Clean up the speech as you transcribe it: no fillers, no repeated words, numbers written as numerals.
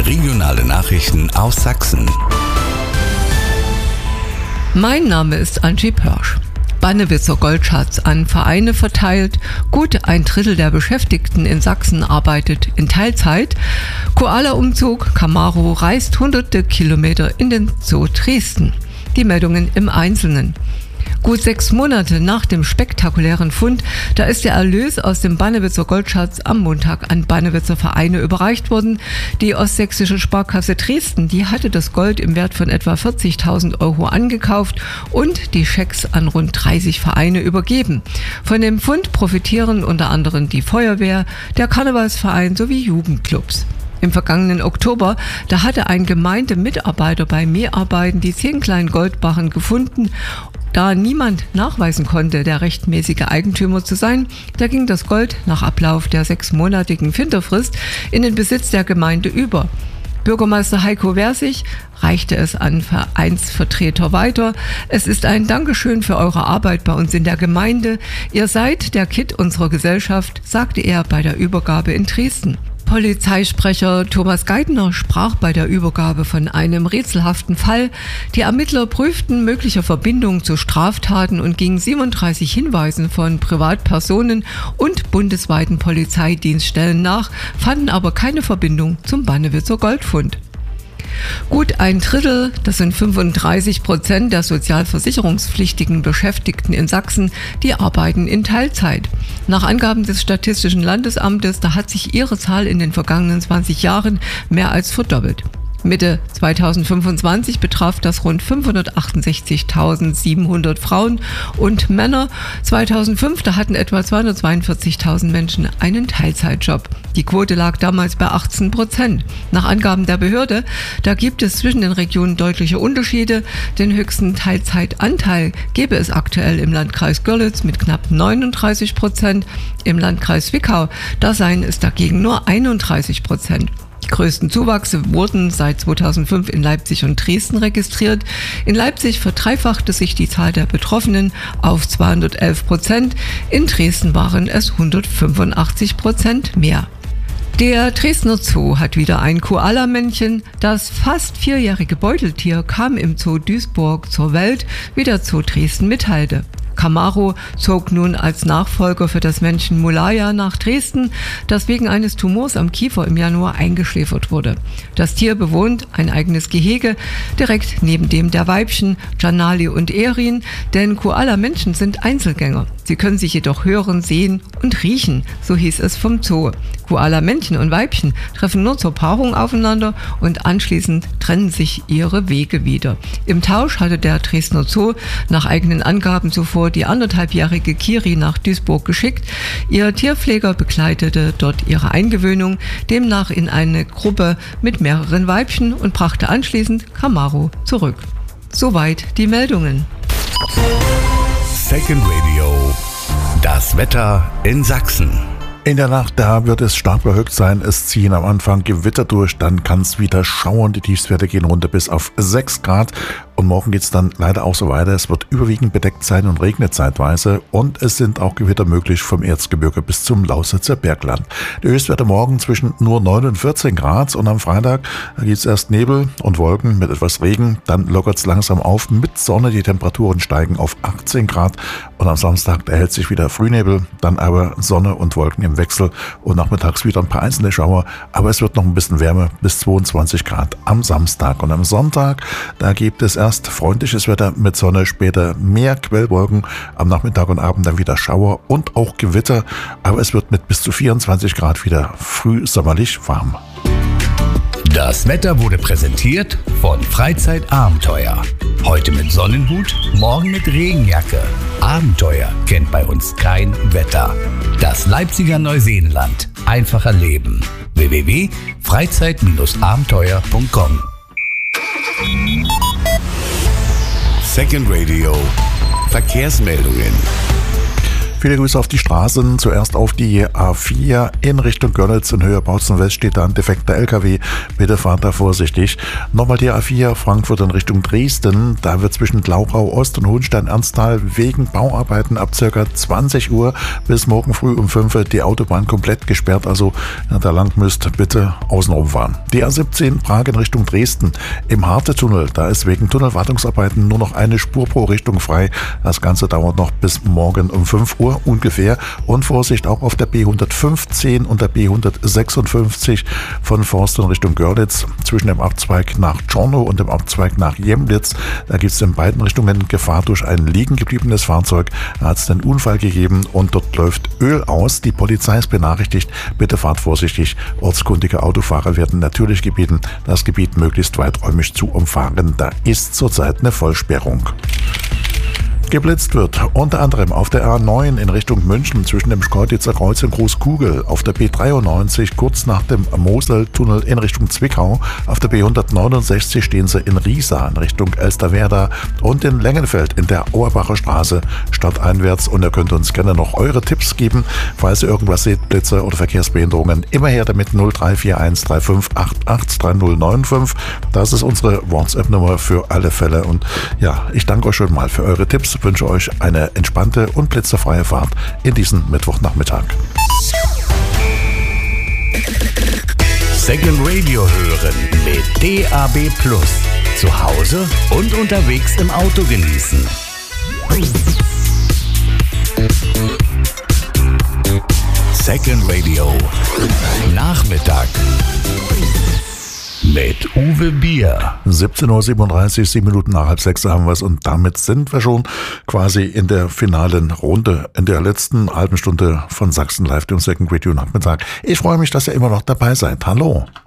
Regionale Nachrichten aus Sachsen. Mein Name ist Angie Pörsch. Bannewitzer Goldschatz an Vereine verteilt. Gut ein Drittel der Beschäftigten in Sachsen arbeitet in Teilzeit. Koala-Umzug. Camaro reist hunderte Kilometer in den Zoo Dresden. Die Meldungen im Einzelnen. Gut 6 Monate nach dem spektakulären Fund, da ist der Erlös aus dem Bannewitzer Goldschatz am Montag an Bannewitzer Vereine überreicht worden. Die Ostsächsische Sparkasse Dresden, die hatte das Gold im Wert von etwa 40.000 Euro angekauft und die Schecks an rund 30 Vereine übergeben. Von dem Fund profitieren unter anderem die Feuerwehr, der Karnevalsverein sowie Jugendclubs. Im vergangenen Oktober, da hatte ein Gemeindemitarbeiter bei Mäharbeiten die 10 kleinen Goldbarren gefunden. Da niemand nachweisen konnte, der rechtmäßige Eigentümer zu sein, da ging das Gold nach Ablauf der 6-monatigen Finderfrist in den Besitz der Gemeinde über. Bürgermeister Heiko Versich reichte es an Vereinsvertreter weiter. Es ist ein Dankeschön für eure Arbeit bei uns in der Gemeinde. Ihr seid der Kitt unserer Gesellschaft, sagte er bei der Übergabe in Dresden. Polizeisprecher Thomas Geithner sprach bei der Übergabe von einem rätselhaften Fall. Die Ermittler prüften mögliche Verbindungen zu Straftaten und gingen 37 Hinweisen von Privatpersonen und bundesweiten Polizeidienststellen nach, fanden aber keine Verbindung zum Bannewitzer Goldfund. Gut ein Drittel, das sind 35% der sozialversicherungspflichtigen Beschäftigten in Sachsen, die arbeiten in Teilzeit. Nach Angaben des Statistischen Landesamtes, da hat sich ihre Zahl in den vergangenen 20 Jahren mehr als verdoppelt. Mitte 2025 betraf das rund 568.700 Frauen und Männer. 2005, da hatten etwa 242.000 Menschen einen Teilzeitjob. Die Quote lag damals bei 18%. Nach Angaben der Behörde, da gibt es zwischen den Regionen deutliche Unterschiede. Den höchsten Teilzeitanteil gäbe es aktuell im Landkreis Görlitz mit knapp 39%. Im Landkreis Zwickau, da seien es dagegen nur 31%. Die größten Zuwachse wurden seit 2005 in Leipzig und Dresden registriert. In Leipzig verdreifachte sich die Zahl der Betroffenen auf 211%. In Dresden waren es 185% mehr. Der Dresdner Zoo hat wieder ein Koala-Männchen. Das fast 4-jährige Beuteltier kam im Zoo Duisburg zur Welt, wie der Zoo Dresden mitteilte. Camaro zog nun als Nachfolger für das Männchen Mulaya nach Dresden, das wegen eines Tumors am Kiefer im Januar eingeschläfert wurde. Das Tier bewohnt ein eigenes Gehege direkt neben dem der Weibchen Janali und Erin, denn Koala-Männchen sind Einzelgänger. Sie können sich jedoch hören, sehen und riechen, so hieß es vom Zoo. Koala-Männchen und Weibchen treffen nur zur Paarung aufeinander und anschließend trennen sich ihre Wege wieder. Im Tausch hatte der Dresdner Zoo nach eigenen Angaben zuvor die 1,5-jährige Kiri nach Duisburg geschickt. Ihr Tierpfleger begleitete dort ihre Eingewöhnung, demnach in eine Gruppe mit mehreren Weibchen und brachte anschließend Camaro zurück. Soweit die Meldungen. Second Radio. Das Wetter in Sachsen. In der Nacht, da wird es stark bewölkt sein. Es ziehen am Anfang Gewitter durch, dann kann es wieder schauern. Die Tiefstwerte gehen runter bis auf 6 Grad. Und morgen geht es dann leider auch so weiter. Es wird überwiegend bedeckt sein und regnet zeitweise. Und es sind auch Gewitter möglich vom Erzgebirge bis zum Lausitzer Bergland. Die Höchstwerte morgen zwischen nur 9 und 14 Grad. Und am Freitag gibt es erst Nebel und Wolken mit etwas Regen. Dann lockert es langsam auf mit Sonne. Die Temperaturen steigen auf 18 Grad. Und am Samstag, da hält sich wieder Frühnebel. Dann aber Sonne und Wolken im Wechsel. Und nachmittags wieder ein paar einzelne Schauer. Aber es wird noch ein bisschen wärmer bis 22 Grad am Samstag. Und am Sonntag, da gibt es erst freundliches Wetter mit Sonne, später mehr Quellwolken, am Nachmittag und Abend dann wieder Schauer und auch Gewitter, aber es wird mit bis zu 24 Grad wieder früh sommerlich warm. Das Wetter wurde präsentiert von Freizeitabenteuer. Heute mit Sonnenhut, morgen mit Regenjacke. Abenteuer kennt bei uns kein Wetter. Das Leipziger Neuseenland. Einfacher Leben. www.freizeit-abenteuer.com. Second Radio. Verkehrsmeldungen. Viele Grüße auf die Straßen. Zuerst auf die A4 in Richtung Görlitz in Höhe Bautzen West steht da ein defekter LKW. Bitte fahrt da vorsichtig. Nochmal die A4 Frankfurt in Richtung Dresden. Da wird zwischen Glauchau Ost und Hohenstein-Ernsthal wegen Bauarbeiten ab ca. 20 Uhr bis morgen früh um 5 Uhr die Autobahn komplett gesperrt. Also da lang müsst bitte außenrum fahren. Die A17 Prag in Richtung Dresden. Im Harte-Tunnel, da ist wegen Tunnelwartungsarbeiten nur noch eine Spur pro Richtung frei. Das Ganze dauert noch bis morgen um 5 Uhr ungefähr. Und Vorsicht auch auf der B115 und der B156 von Forst in Richtung Görlitz zwischen dem Abzweig nach Czornow und dem Abzweig nach Jemlitz. Da gibt es in beiden Richtungen Gefahr durch ein liegen gebliebenes Fahrzeug. Da hat es einen Unfall gegeben und dort läuft Öl aus. Die Polizei ist benachrichtigt. Bitte fahrt vorsichtig. Ortskundige Autofahrer werden natürlich gebeten, das Gebiet möglichst weiträumig zu umfahren. Da ist zurzeit eine Vollsperrung. Geblitzt wird unter anderem auf der A9 in Richtung München zwischen dem Schkeuditzer Kreuz und Großkugel, auf der B93 kurz nach dem Moseltunnel in Richtung Zwickau, auf der B169 stehen sie in Riesa in Richtung Elsterwerda und in Lengenfeld in der Auerbacher Straße stadteinwärts. Und ihr könnt uns gerne noch eure Tipps geben, falls ihr irgendwas seht, Blitze oder Verkehrsbehinderungen. Immer her damit 0341 3588 3095. Das ist unsere WhatsApp-Nummer für alle Fälle. Und ja, ich danke euch schon mal für eure Tipps. Wünsche euch eine entspannte und blitzerfreie Fahrt in diesen Mittwochnachmittag. Second Radio hören mit DAB+. Zu Hause und unterwegs im Auto genießen. Second Radio Nachmittag mit Uwe Bier. 17:37 Uhr, 7 Minuten nach 5:30 haben wir es und damit sind wir schon quasi in der finalen Runde, in der letzten halben Stunde von Sachsen Live, dem Second Radio Nachmittag. Ich freue mich, dass ihr immer noch dabei seid. Hallo.